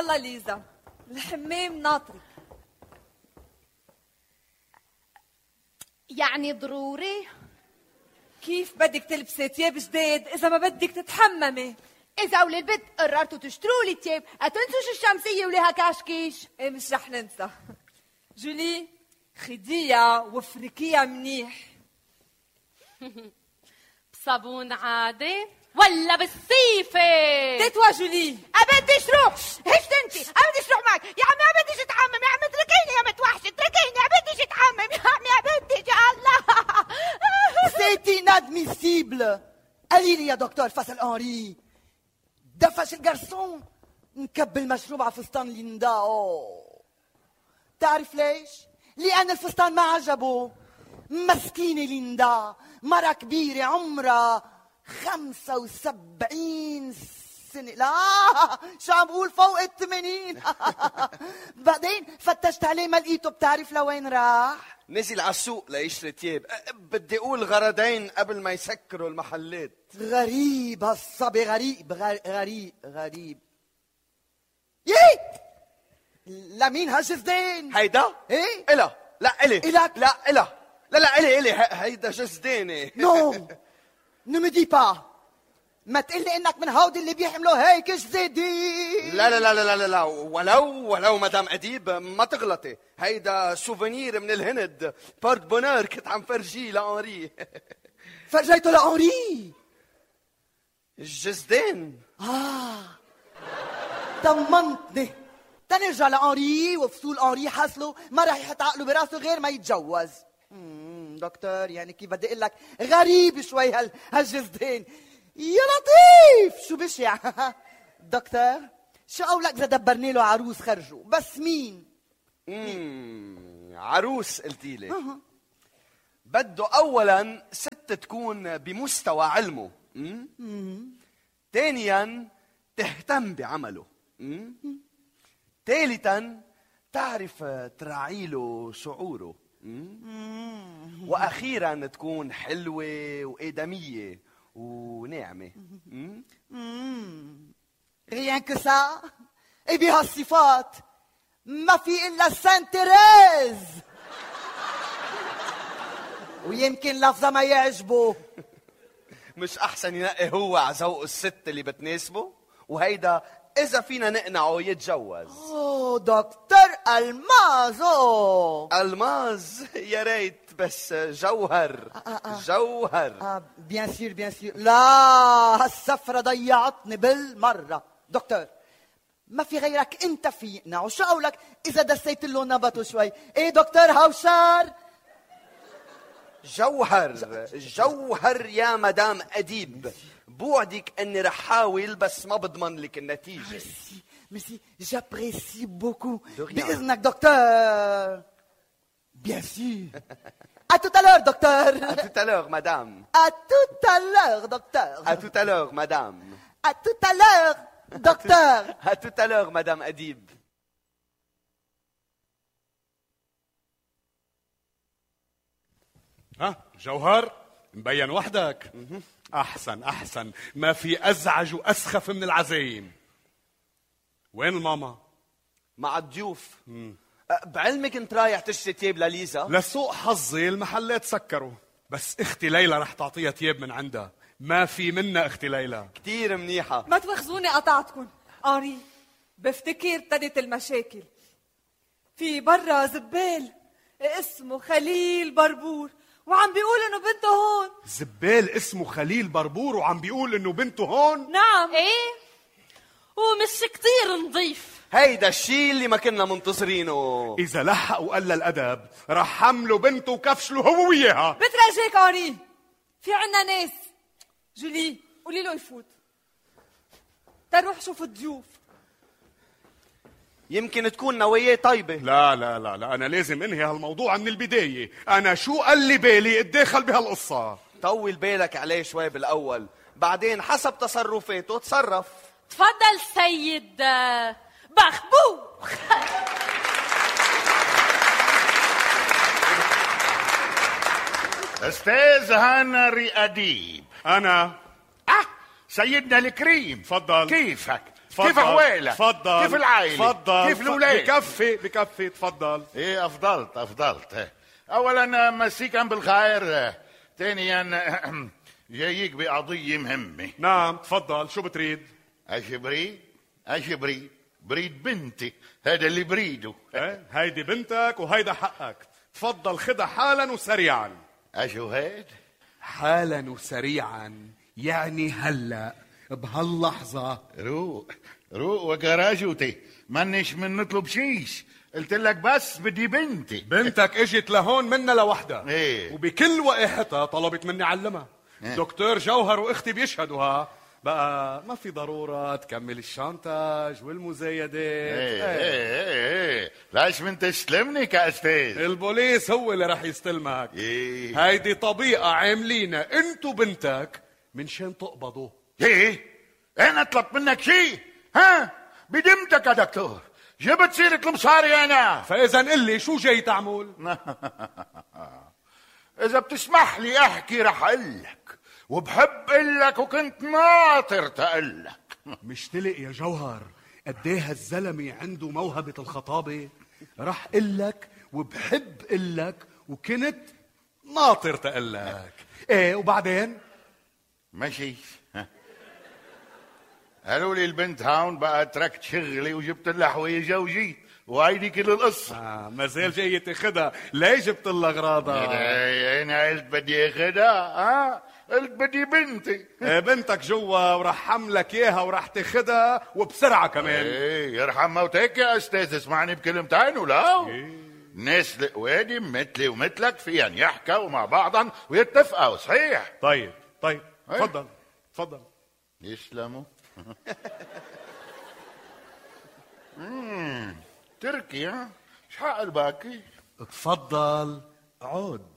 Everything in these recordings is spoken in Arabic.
يلا ليزا، الحمام ناطرك. يعني ضروري؟ كيف بدك تلبسي تياب جديد إذا ما بدك تتحممي؟ إذا وللبيت قررتوا تشتروا لي تياب أتنسوش الشمسية ولها كاشكيش. إيه مش رح ننسى. جولي خديها وفركيها منيح. بصابون عادي ولا بالسيفة؟ تتوى جولي. أبديش روح. هشت انتي أبديش روح معك يا عمي. أبديش اتحمم يا عمي. اتركيني يا متوحش. اتركيني. أبديش اتحمم يا عمي. أبديش يا الله. C'est inadmissible. قليل يا دكتور فصل أنري. دفش الجرسون نكب المشروب على فستان ليندا. تعرف ليش؟ لأن الفستان ما عجبه. مسكينة ليندا مرة كبيرة عمرها 75 سنة. لا شو عم بقول فوق 80. بعدين فتشت عليه ما لقيته. بتعرف لوين راح؟ نزل على السوق ليشتري تياب. بدي اقول غرضين قبل ما يسكروا المحلات. غريب هالصبي. غريب. يي لمين هالجزدين؟ هيدا؟ ايه إلا لا إلي. إلك؟ لا إلا لا إلي هيدا جزديني. نو me dis pas. ما تقلي انك من هودي اللي بيحملوا هيك جزيدين. لا ولو مدام أديب ما تغلطي. هيدا سوفينير من الهند. بارت بونور كنت عم فرجيه لأنري. فرجيته لأنري الجزدين. طمنتني. تنرجع لأنري وفصول أنري حصلوا ما راح يحط عقله براسه غير ما يتجوز. دكتور يعني كيف بدي اقول لك غريب شوي هالجزدين. يا لطيف شو بشع. دكتور شو قولك اذا دبرني له عروس خرجوا؟ بس مين؟ عروس قلتيلي. بده اولا ست تكون بمستوى علمه. ثانيا تهتم بعمله. ثالثا تعرف تراعي له شعوره. واخيرا تكون حلوه وادميه وناعمه. rien que ça. بهالصفات ما في الا سان تيريز. ويمكن لفظها ما يعجبه. مش احسن ينقي هو على ذوق الست اللي بتناسبه؟ وهيدا اذا فينا نقنعه يتجوز. دكتور المازو. الماز يا ريت بس جوهر. جوهر. بيان سير. لا هالسفرة ضيعتني بالمرة. دكتور ما في غيرك انت في يقنعه. شو قولك اذا دسيت له نبطه شوي؟ ايه دكتور هوشار؟ جوهر يا مدام أديب. بوعدك اني رح حاول بس ما بضمن لك النتيجة. ميرسي j'apprécie beaucoup. بإذنك دكتور. Bien sûr. À tout à l'heure docteur. À tout à l'heure madame. À tout à l'heure docteur. À tout à l'heure madame. À tout à l'heure docteur. À tout à l'heure madame أديب. جوهر مبين وحدك. احسن ما في ازعج واسخف من العزايم. وين الماما؟ مع الضيوف. بعلمك انت رايح تشتري تياب لليزا؟ لسوء حظي المحلات سكروا. بس اختي ليلى رح تعطيها تياب من عندها. ما في منا اختي ليلى. كتير منيحة. ما تواخذوني قطعتكم. أنري بفتكر ابتدت المشاكل. في برا زبال اسمه خليل بربور وعم بيقول انه بنته هون. زبال اسمه خليل بربور وعم بيقول انه بنته هون؟ نعم. ايه ومش كتير نظيف. هيدا الشيء اللي ما كنا منتظرينه. اذا لحق وقال الادب رح حملوا بنته وكفشلوا هو وياها. بتراجيك أنري في عنا ناس. جولي قولي له يفوت. تروح شوف الضيوف. يمكن تكون نواياه طيبة. لا أنا لازم انهي هالموضوع من البداية. أنا شو قال لي بالي اتداخل بهالقصة. طول بالك عليه شوي بالأول بعدين حسب تصرفاته تصرف. تفضل سيد بخبوخ. أستاذ هنري أديب. أنا سيدنا الكريم. تفضل. كيفك؟ كيف احوالك؟ تفضل. كيف العائلة؟ تفضل. كيف الاولاد؟ بكفي تفضل. ايه افضلت. اولا مسيكا بالخير. ثانيا جايك بقضية مهمة. نعم تفضل، شو بتريد؟ اش بريد بنتي، هذا اللي بريده. هيدي بنتك وهيدا حقك، تفضل خدها حالا وسريعا. اشو هيد؟ حالا وسريعا يعني هلا بهاللحظة. روق وكراجوتي، منش من نطلب شيش، قلت لك بس بدي بنتي. بنتك اجت لهون منا لوحدها. ايه. وبكل وقحتها طلبت مني علمها. دكتور جوهر واختي بيشهدوها. بقى ما في ضرورة تكمل الشانتاج والمزايدات. ايه ليش من تستلمني كأستاذ؟ البوليس هو اللي رح يستلمك. هيدي طبيعة عاملينها انتو بنتك من شان تقبضوا. انا طلبت منك شيء؟ ها بدمتك يا دكتور، جبت سيرة المصاري انا. فاذا قلي شو جاي تعمل؟ اذا بتسمح لي احكي رح اقلك، وبحب قلك وكنت ناطر تقلك. مشتلق يا جوهر قديه هالزلمة عنده موهبة الخطابة. رح قلك وبحب قلك وكنت ناطر تقلك. ايه وبعدين؟ ماشي. قالوا لي البنت هون، بقى تركت شغلي وجبت لها حويجة وجيت، وهيدي كل القصة. ما زال جاي تاخدها، ليه جبت لها اغراضها؟ انا قلت بدي اخدها، قلت بدي بنتي. بنتك جوا ورح حملك اياها ورح تاخدها وبسرعة كمان. يرحم موتك يا استاذ، اسمعني بكلمتين ولا؟ ناس القوادم مثلي ومثلك فيهن يحكوا مع بعضن ويتفقوا، صحيح؟ طيب تفضل. يسلموا. تركي ها؟ ايش حق الباكي؟ تفضل عود.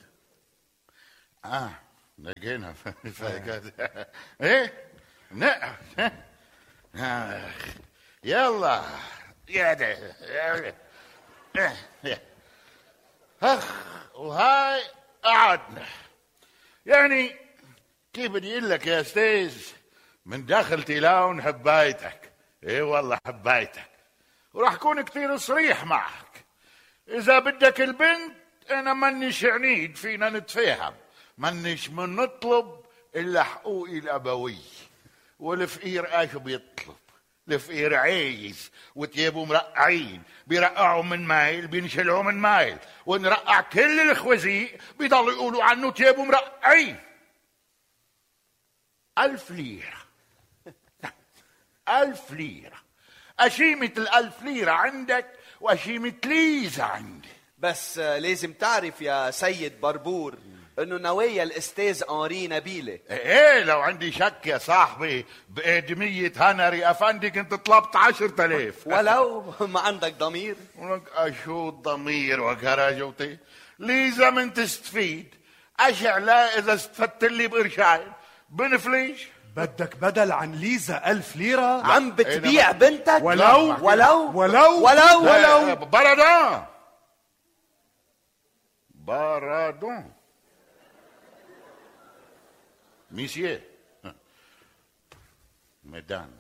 لقينا. ايه نقع. يلا وهاي قعدنا. يعني كيف بدي اقول لك يا استاذ، من دخلتي لون حبايتك. ايه والله حبايتك، وراح كون كتير صريح معك. اذا بدك البنت انا منيش عنيد، فينا نتفاهم، منيش من نطلب الا حقوقي الابوية. والفقير ايش بيطلب؟ الفقير عايز وتيابه مرقعين، بيرقعوا من مايل بينشلعوا من مايل، ونرقع كل الخوازيق بيضلوا يقولوا عنه تيابه مرقعين. 1000 ليرة. 1000 ليرة. أشيمة 1000 ليرة عندك وأشيمة ليزة عندي. بس لازم تعرف يا سيد بربور انه نوايا الاستاذ انري نبيله. ايه لو عندي شك يا صاحبي بآدمية هنري افندي كنت طلبت 10,000. ولو ما عندك ضمير. اشو الضمير وكراجوتي؟ ليزا من تستفيد اشعلا اذا استفدت لي بقرشين بنفليش. بدك بدل عن ليزا 1000 ليرة؟ عم بتبيع بنتك؟ ولو بارادون ميسيه مدام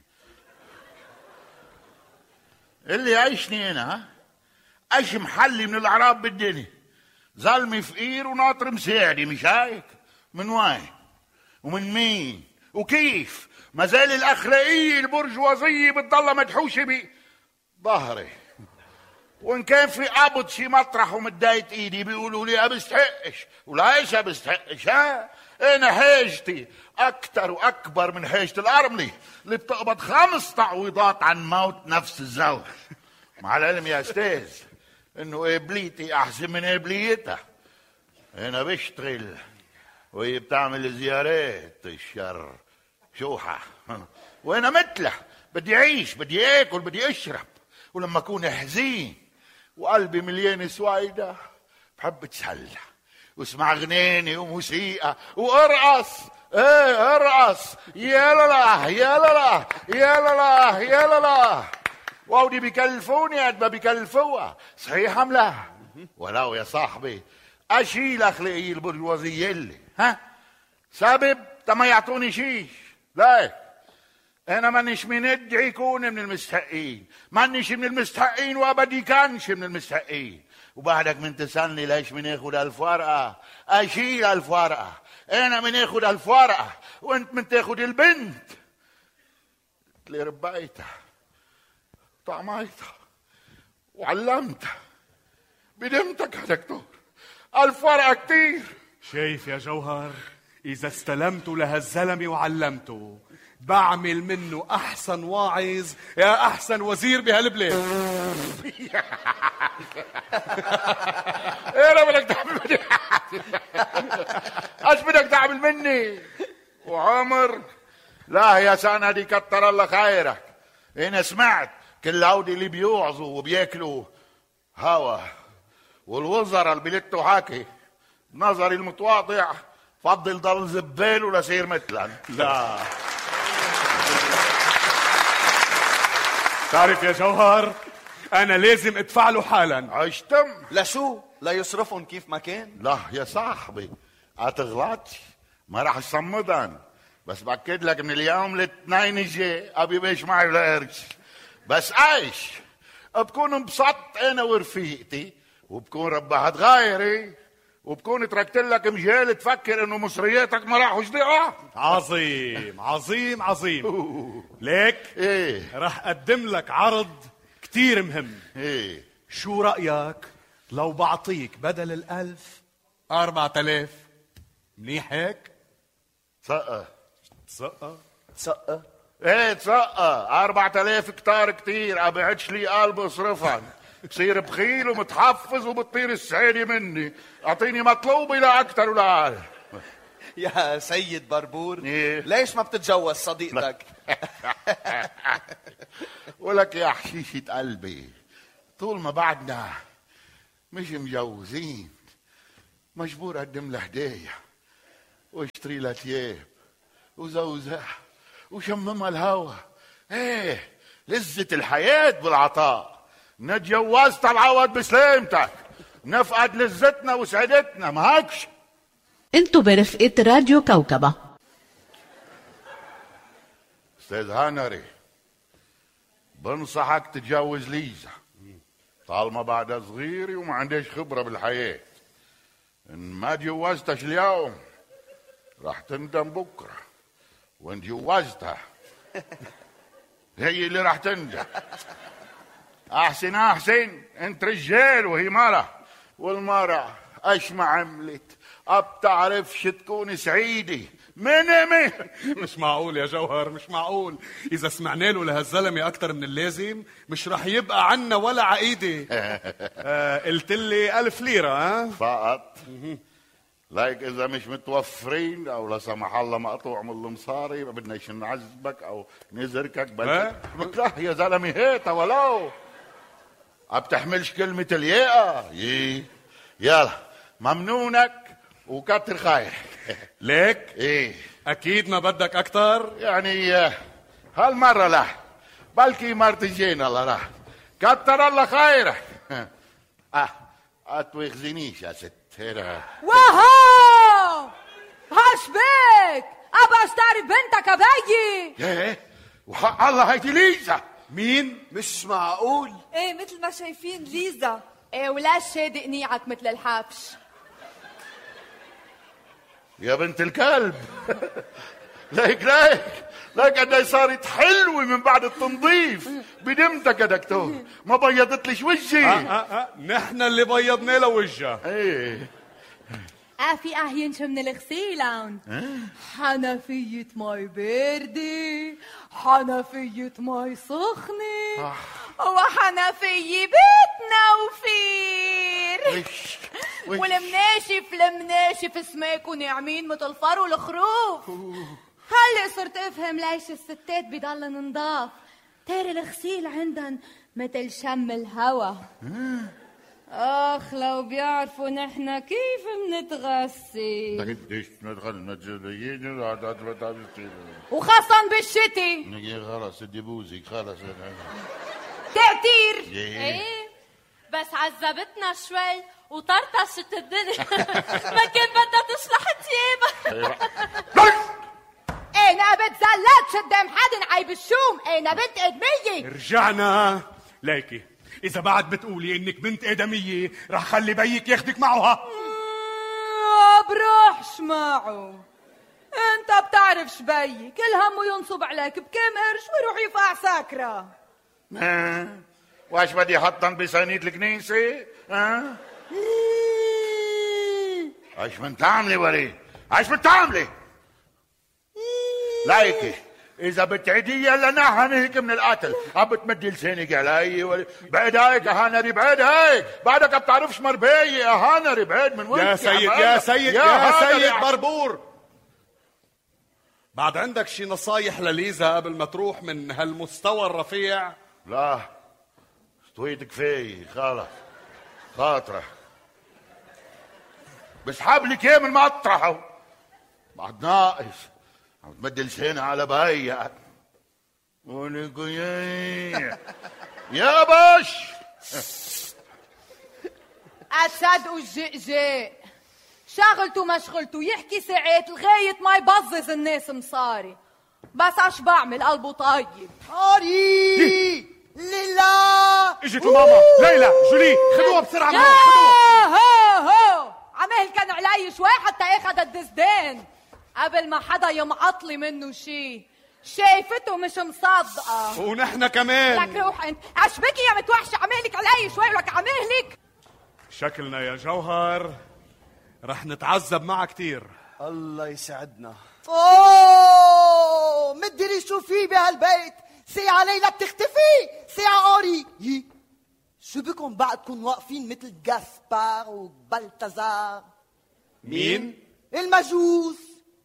اللي عيشني هنا ايش محلي من الاعراب بالدنيا، ظلمي فقير وناطر مساعدي، مش هيك؟ من وين ومن مين وكيف؟ ما زال الاخلاقيه البرجوازيه بتضلها مدحوشه بظهري، وان كان في قبض شي مطرح ومدايت ايدي بيقولوا لي ابستحقش، وليش ابستحقش؟ انا حاجتي اكتر واكبر من حاجه الارملي اللي بتقبض 5 تعويضات عن موت نفس الزوج. مع العلم يا استاذ انه قبليتي احسن من قبليتها. انا بشتغل وهي بتعمل زيارات الشر شوحة، وانا مثلها بدي اعيش، بدي اكل، بدي اشرب، ولما اكون حزين وقلبي مليان سويدة بحب اتسلى واسمع اغناني وموسيقى وارقص. ايه ارقص، يا لا يا لا يا لا يا لا. واودي بيكلفوني قد ما بيكلفوها، صحيح ام لا؟ ولو يا صاحبي اشيل اخلاقي البرجوازيه اللي سبب ما يعطوني شيش. لا انا مانيش من ادعي يكون من المستحقين، مانيش من المستحقين وابدي كانش من المستحقين. وبعدك من تسألني ليش من ياخد 1000 ورقة؟ اشيل 1000 ورقة. انا من ياخد 1000 ورقة وانت من تاخد البنت اللي ربيتها طعميتها وعلمتها بدمتك يا دكتور. 1000 ورقة كتير. شايف يا جوهر، إذا استلمته لهالزلمة وعلمته بعمل منه أحسن واعظ يا أحسن وزير بهالبلاد. إيه بدك تعمل مني؟ ايش بدك تعمل مني؟ وعمر لا يا سندي كتر الله خيرك. انا سمعت كل هودي اللي بيوعظوا وبياكلوا هوا والوزراء اللي بيلتوا حكي، نظري المتواضع فضل ضل زبال ولا سير مثلك. لا تعرف يا جوهر، أنا لازم أدفع له حالا. عشتم لشو؟ لا يصرفهم كيف ما كان؟ لا يا صاحبي اتغلطش، ما راح اصمدن، بس باكد لك من اليوم الاثنين الجاي ابي بيش معي ولا قرش. بس ايش بكون انبسطت انا ورفيقتي، وبكون ربحت غيري، وبكون تركت لك مجال تفكر انه مصرياتك ما راحوش ضيعوا. عظيم عظيم عظيم. ليك ايه رح أقدم لك عرض كتير مهم. ايه شو رأيك لو بعطيك بدل 1000 4000؟ منيح هيك؟ تسقى تسقى تسقى؟ ايه تسقى. 4000 كتار كتير، ابعدش لي قلب اصرفها، بصير بخيل ومتحفظ وبتطير السعيدة مني. اعطيني مطلوبي لا اكتر ولا اقل. يا سيد بربور، إيه؟ ليش ما بتتجوز صديقتك؟ ولك يا حشيشة قلبي، طول ما بعدنا مش مجوزين مجبور اقدم له هدية واشتري له ثياب وزوزها وشممها الهوا. ايه لذة الحياة بالعطاء. نتجوزت العوض بسلامتك، نفقد لذتنا وسعادتنا، ما هيكش؟ انتوا برفقة راديو كوكبة. استاذ هنري، بنصحك تتجوز ليزا طالما بعدها صغيري وما عندهاش خبرة بالحياة. ان ما تجوزتش اليوم راح تندم بكرة، وان جوزتها هي اللي راح تندم. احسن احسن، انت رجال وهي مرة، والمرة ايش ما عملت بتعرفش تكون سعيدة. من مش معقول يا جوهر، مش معقول. إذا سمعنا له لهالزلمة أكتر من اللازم مش رح يبقى عنا ولا عقيدة. قلت لي 1000 ليرة ها؟ فقط. لايك إذا مش متوفرين أو لا سمح الله مقطوع من المصاري ما بدناش نعذبك أو نزركك. بل لا يا زلمة هيتا ولو بتحملش كلمة الياقة. يلا ممنونك وكتر خير. ليك ايه أكيد ما بدك أكتر؟ يعني هالمرة لا، بلكي مرة الجاية الله راح. كتر الله خيرك. اتوخزنيش يا ست. واو هاش بيك ابى اشتري بنتك ابيي. ايه وحق الله هيدي ليزا. مين؟ مش معقول. ايه مثل ما شايفين ليزا. ايه ولا شادق نيعك مثل الحبش. يا بنت الكلب. ليك قد صارت حلوة من بعد التنظيف بدمتك يا دكتور، ما بيضتلش وجهي. نحن اللي بيضنا له وجهه. ايه في ينشم من الغسيل. حنفية مي باردة، حنفية مي سخنة، وحنفية بيت نوفير، والمناشف سماك وناعمين مثل الفر والخروف. هلا صرت افهم ليش الستات بيضلن نضاف، تاري الغسيل عندن مثل شم الهوا. اخ لو بيعرفوا نحن كيف منتغسل، وخاصة بالشتي. خلص ادي بوزك خلص تعتير. ايه بس عذبتنا شوي وطرطشت الدنيا. ما كان بدها تشلح ثيابها. انا بتزلقش قدام حد عيب أنا بنت آدمية. رجعنا. ليكي إذا بعد بتقولي إنك بنت آدمية رح خلي بيك ياخدك معها. بروحش معه. انت بتعرف شبي كل همه ينصب عليك بكم قرش ويروح يفقع ساكرة. واش بدي احطن بصينية الكنيسة؟ ايش من تعملي ولي؟ ايش من تعملي؟ لايكي اذا بتعدي لنا هنيك من القتل عم بتمدي لسانك علي بعد هيك يا هانري بعد هيك بعدك ما بتعرفش مربيه يا هانري بعد من وين يا سيد بربور بعد عندك شي نصايح لليزا قبل ما تروح من هالمستوى الرفيع؟ لا استويت كفايه خلص خاطره بسحب لك ايه من مطرحه بعد ناقص عم تمد لسانها على بهية ولكو يا باش أتصدقوا الجئجئ شغلته مشغلته يحكي ساعات لغاية ما يبظظ الناس مصاري بس اش بعمل قلبه طيب. أري ليلى اجت ماما. ليلى جولي خدوها بسرعة هو عمال كان علي شوي حتى اخذ الدزدان قبل ما حدا يمعطلي منه شي. شايفته مش مصدقة ونحن كمان. لك روح انت عشبكي يا متوحشة عمالك علي شوي ولك عمالك. شكلنا يا جوهر رح نتعذب معها كتير. الله يسعدنا. اوه مدري شو في بهالبيت ساعة ليلى بتختفي ساعة أري. شو بكم بعدكم واقفين مثل جاسبار وبلتزار؟ مين؟ المجوس.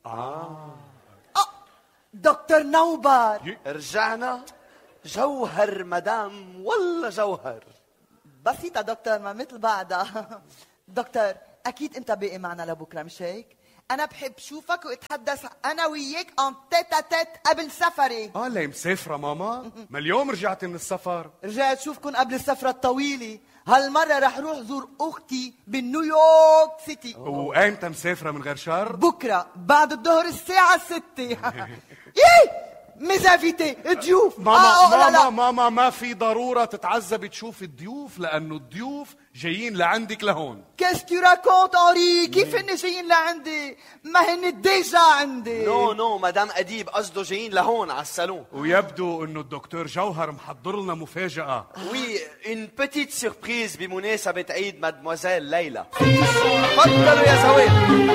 دكتور نوبر. رجعنا. جوهر مدام والله جوهر. بسيطة دكتور ما مثل بعدها. دكتور أكيد أنت باقي معنا لبكرة مش هيك؟ أنا بحب شوفك واتحدث أنا وياك أن تيتا تيت قبل سفري. ليه مسافرة ماما؟ ما اليوم رجعت من السفر. رجعت شوفكن قبل السفرة الطويلة. هالمرة رح روح زور أختي بنيويورك سيتي. وأيمتى مسافرة من غير شر؟ بكرة بعد الظهر الساعة 6. ميزافيتي ضيوف. ماما ما في ضرورة تتعذبي تشوف الضيوف لأنه الضيوف جايين لعندك لهون. كيس تو راكونت أوري؟ كيف هن جايين لعندي؟ ما هن ديجا عندي. نو مدام أديب قصده جايين لهون على الصالون. ويبدو إنه الدكتور جوهر محضر لنا مفاجأة. وي ان بتيت سيربريز بمناسبة عيد مادموزيل ليلى. تفضلوا يا زوال.